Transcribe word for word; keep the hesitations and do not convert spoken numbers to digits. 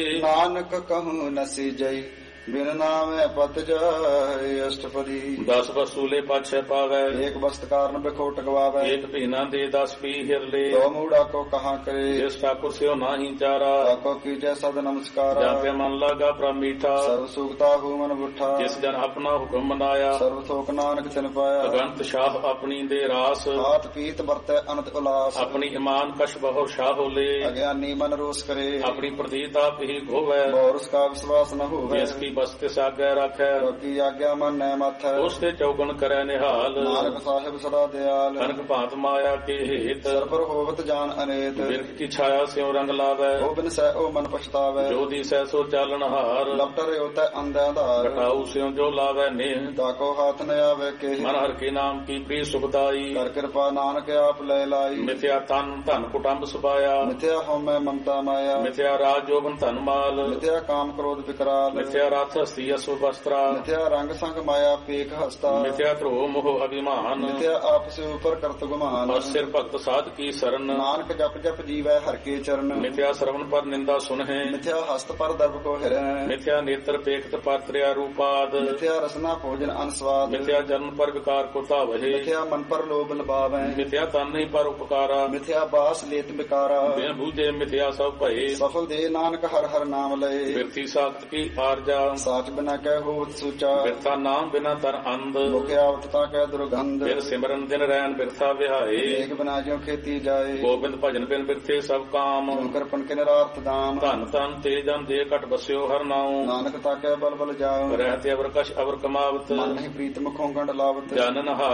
ਨਾਨਕ ਕਹੂੰ ਨਸੀ ਜਈ ਬਿਨ ਨਾਮੇ ਪਤ ਜਾਏ ਅਸ਼ਟਪਦੀ। ਦਸ ਵਸੂਲੇ ਪਾਛੈ ਪਾਵੈ ਏਕ ਬਸਤ ਕਾਰਨ ਬਿਖੋਟ ਗਵਾਵੈ। ਏਕ ਭੀਨਾ ਦੇ ਦਸ ਪੀ ਹਿਰਲੇ ਤੋ ਮੂੜਾ ਕੋ ਕਹਾਂ ਕਰੇ ਜਿਸ ਠਾਕੁਰ ਸਿਓ ਨਾਹੀ ਚਾਰਾ। ਤਾਕੋ ਕੀਜੈ ਸਦ ਨਮਸਕਾਰਾ ਜਾਂ ਤੇ ਮਨ ਲਾਗਾ ਪ੍ਰਭ ਮੀਠਾ ਸਰਬ ਸੁਖਤਾ ਹੂ ਮਨ ਬੁੱਠਾ। ਜਿਸ ਜਨ ਆਪਣਾ ਹੁਕਮ ਮਨਾਇਆ ਸਰਬ ਥੋਕ ਨਾਨਕ ਤਿਨ ਪਾਇਆ। ਅਗੰਤ ਸ਼ਾਹ ਆਪਣੀ ਦੇ ਰਾਸ ਹਾਤ ਪੀਤ ਵਰਤੈ ਅਨੰਤ ਉਲਾਸ। ਆਪਣੀ ਇਮਾਨ ਕਸ਼ ਬਹੁ ਸ਼ਾਹ ਹੋਲੇ ਅਗਿਆਨੀ ਮਨ ਰੋਸ ਕਰੇ ਆਪਣੀ ਪ੍ਰਤੀਤ ਆਪ ਹੀ ਗੋਵੈ। ਬੋਰਸ ਕਾ ਵਿਸ਼ਵਾਸ ਨ ਹੋਵੇ ਜਿਸ ਕੀ ਬਸਤਿ ਸਾਗੈ ਰੱਖੈ ਕੀ ਆਗਿਆ ਮਨ ਨੈ ਮਥੈ। ਉਸ ਤੇ ਚੌਗਣ ਕਰੈ ਨਿਹਾਲ ਨਾਨਕ ਸਾਹਿਬ ਸਦਾ ਦਿਆਲ। ਕਨਕ ਭਾਂਤ ਮਾਇਆ ਕੇ ਹੇਤ ਸਰਪਰ ਹੋਵਤ ਜਾਨ ਅਨੇਤ। ਬਿਰਖ ਕੀ ਛਾਇਆ ਸਿਉ ਰੰਗ ਲਾਵੈ ਉਹ ਬਿਨ ਸਹਿ ਉਹ ਮਨ ਪਛਤਾਵੈ। ਜੋ ਦੀ ਸਹਿ ਸੋ ਚਾਲਣ ਹਾਰ ਲਪਟਰ ਉਤੈ ਅੰਧਿਆ ਧਾਰ। ਘਟਾਉ ਸਿਉ ਜੋ ਲਾਵੈ ਨੇਹ ਤਾਕੋ ਹਾਥ ਨ ਆਵੇ ਕੇ ਮਨ ਹਰ ਕੇ ਨਾਮ ਕੀ ਪ੍ਰੀ ਸੁਖਦਾਈ। ਕਰ ਕਿਰਪਾ ਨਾਨਕ ਆਪ ਲੈ ਲਾਈ। ਮਿਥਿਆ ਤਨ ਧਨ ਕੁਟੰਬ ਸੁਭਾਇਆ ਮਿਥਿਆ ਹਉਮੈ ਮਮਤਾ ਮਾਇਆ। ਮਿਥਿਆ ਰਾਜ ਜੋਬਨ ਧਨ ਮਾਲ ਮਿਥਿਆ ਕਾਮ ਕ੍ਰੋਧ ਵਿਕਰਾਲ। ਮਿਥਿਆ ਰਥ ਹਸਤੀ ਅਸੁ ਵਸਤਰਾ ਮਿਥਿਆ ਰੰਗ ਸੰਗ ਮਾਇਆ ਪੇਖ ਹਸਤਾ। ਮਿਥਿਆ ਧਰੋ ਮੋਹ ਅਭਿਮਾਨ ਮਿਥਿਆ ਆਪਸ ਉਪਰ ਕਰਤ ਗੁਮਾਨ। ਅਸਿਰ ਭਗਤ ਸਾਧ ਕੀ ਸਰਨ ਨਾਨਕ ਜਪ ਜਪ ਜੀਵੈ ਹਰ ਕੇ ਚਰਨ। ਮਿਥਿਆ ਸਰਵਨ ਪਰ ਨਿੰਦਾ ਸੁਨਹਿ ਮਿਥਿਆ ਹਸਤ ਪਰ ਦਰਬ ਕੋ ਹਿਰੈ। ਮਿਥਿਆ ਨੇਤਰ ਪੇਖਤ ਪਾਤਰਿਆ ਰੂਪਾਦ ਮਿਥਿਆ ਰਸਨਾ ਭੋਜਨ ਅਨਸਵਾਦ। ਮਿਥਿਆ ਜਨਮ ਪਰ ਵਿਕਾਰ ਕੋ ਧਾਵਹਿ ਮਿਥਿਆ ਮਨ ਪਰ ਲੋਭ ਲਬਾਵੈ। ਮਿਥਿਆ ਤਨ ਹੀ ਪਰ ਉਪਕਾਰਾ ਮਿਥਿਆ ਬਾਸ ਲੇਤ ਬਿਕਾਰਾ। ਬਿਨ ਬੂਝੇ ਮਿਥਿਆ ਸਭ ਭਏ ਸਫਲ ਦੇ ਨਾਨਕ ਹਰ ਹਰ ਨਾਮ ਲਏ। ਬਿਰਥੀ ਸਾਖਤ ਕੀ ਆਰਜਾ ਸਾਚ ਬਿਨਾ ਕਹਿ ਹੋਵਤ ਸੂਚਾ। ਬਿਰਥਾ ਨਾਮ ਬਿਨਾ ਤਰ ਅੰਧ ਮੁਖਿਆ ਅਵਤਤਾ ਕਹਿ ਦੁਰਗੰਧ। ਬਿਨ ਸਿਮਰਨ ਦਿਨ ਰੈਣ ਬਿਰਥਾ ਵਿਹਾਏ ਏਕ ਬਿਨਾ ਜਿਉ ਖੇਤੀ ਜਾਏ। ਗੋਬਿੰਦ ਭਜਨ ਬਿਨ ਬਿਰਥੇ ਸਭ ਕਾਮ ਸ਼ੰਕਰ ਪਨ ਕੇ ਨਿਰਾਰਥ ਦਾਮ। ਧਨ ਧਨ ਤੇ ਜਨ ਦੇ ਘਟ ਬਸਿਓ ਹਰ ਨਾਉ ਨਾਨਕ ਤਾਕੈ ਬਲ ਬਲ ਜਾਉ। ਰਹਿਤੇ ਅਵਰ ਕਛ ਅਵਰ ਕਮਾਵਤ ਮਨ ਨਹੀਂ ਪ੍ਰੀਤ ਮੁਖੋਂ ਗੰਢ ਲਾਵਤ। ਜਨ ਨਹਾ